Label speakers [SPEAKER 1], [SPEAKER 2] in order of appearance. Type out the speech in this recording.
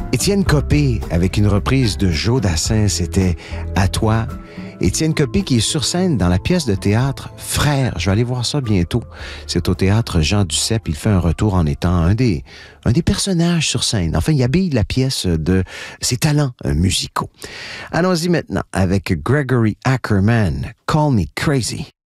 [SPEAKER 1] Étienne Copé, avec une reprise de Joe Dassin, c'était « À toi ». Étienne Copé qui est sur scène dans la pièce de théâtre Frères. Je vais aller voir ça bientôt. C'est au théâtre Jean Duceppe. Il fait un retour en étant un des personnages sur scène. Enfin, il habille la pièce de ses talents musicaux. Allons-y maintenant avec Gregory Ackerman, Call Me Crazy.